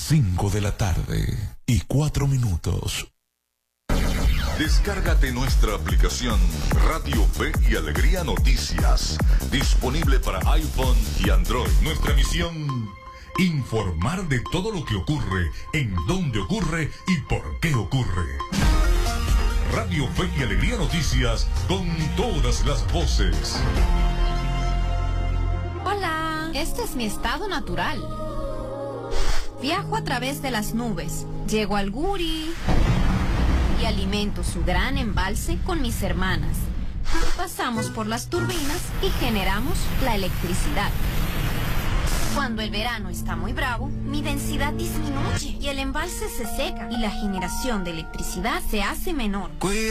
5:04. Descárgate nuestra aplicación Radio Fe y Alegría Noticias, disponible para iPhone y Android. Nuestra misión: informar de todo lo que ocurre, en dónde ocurre y por qué ocurre. Radio Fe y Alegría Noticias, con todas las voces. Hola, este es mi estado natural. Viajo a través de las nubes, llego al Guri y alimento su gran embalse con mis hermanas. Pasamos por las turbinas y generamos la electricidad. Cuando el verano está muy bravo, mi densidad disminuye y el embalse se seca y la generación de electricidad se hace menor.